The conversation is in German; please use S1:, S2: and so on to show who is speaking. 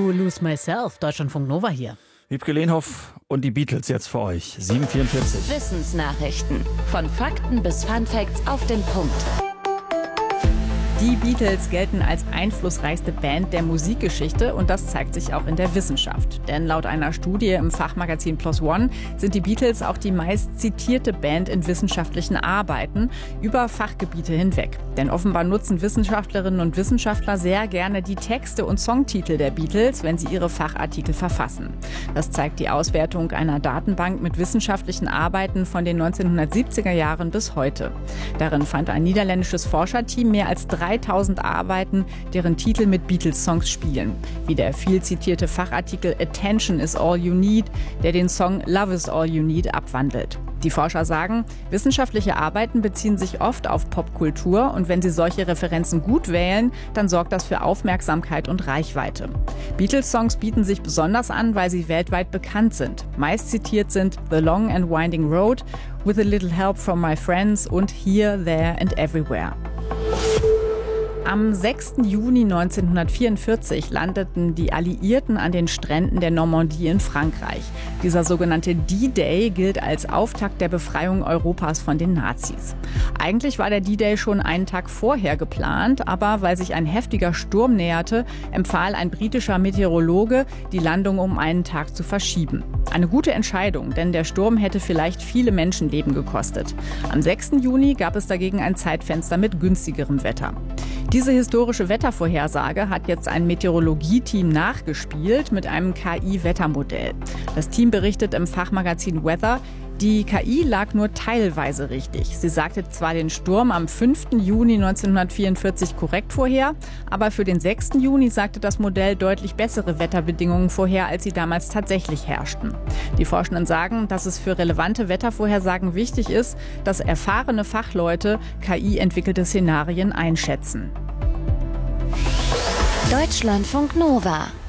S1: zu Lose Myself, Deutschlandfunk Nova hier.
S2: Wiebke Lehnhoff und die Beatles jetzt für euch. 7:44.
S3: Wissensnachrichten. Von Fakten bis Funfacts auf den Punkt.
S4: Die Beatles gelten als einflussreichste Band der Musikgeschichte und das zeigt sich auch in der Wissenschaft. Denn laut einer Studie im Fachmagazin PLOS ONE sind die Beatles auch die meist zitierte Band in wissenschaftlichen Arbeiten über Fachgebiete hinweg. Denn offenbar nutzen Wissenschaftlerinnen und Wissenschaftler sehr gerne die Texte und Songtitel der Beatles, wenn sie ihre Fachartikel verfassen. Das zeigt die Auswertung einer Datenbank mit wissenschaftlichen Arbeiten von den 1970er Jahren bis heute. Darin fand ein niederländisches Forscherteam mehr als 3000 Arbeiten, deren Titel mit Beatles-Songs spielen. Wie der viel zitierte Fachartikel Attention is all you need, der den Song Love is all you need abwandelt. Die Forscher sagen, wissenschaftliche Arbeiten beziehen sich oft auf Popkultur und wenn sie solche Referenzen gut wählen, dann sorgt das für Aufmerksamkeit und Reichweite. Beatles-Songs bieten sich besonders an, weil sie weltweit bekannt sind. Meist zitiert sind The Long and Winding Road, With a Little Help from My Friends und Here, There and Everywhere. Am 6. Juni 1944 landeten die Alliierten an den Stränden der Normandie in Frankreich. Dieser sogenannte D-Day gilt als Auftakt der Befreiung Europas von den Nazis. Eigentlich war der D-Day schon einen Tag vorher geplant, aber weil sich ein heftiger Sturm näherte, empfahl ein britischer Meteorologe, die Landung um einen Tag zu verschieben. Eine gute Entscheidung, denn der Sturm hätte vielleicht viele Menschenleben gekostet. Am 6. Juni gab es dagegen ein Zeitfenster mit günstigerem Wetter. Diese historische Wettervorhersage hat jetzt ein Meteorologie-Team nachgespielt mit einem KI-Wettermodell. Das Team berichtet im Fachmagazin Weather, die KI lag nur teilweise richtig. Sie sagte zwar den Sturm am 5. Juni 1944 korrekt vorher, aber für den 6. Juni sagte das Modell deutlich bessere Wetterbedingungen vorher, als sie damals tatsächlich herrschten. Die Forschenden sagen, dass es für relevante Wettervorhersagen wichtig ist, dass erfahrene Fachleute KI-entwickelte Szenarien einschätzen.
S3: Deutschlandfunk Nova.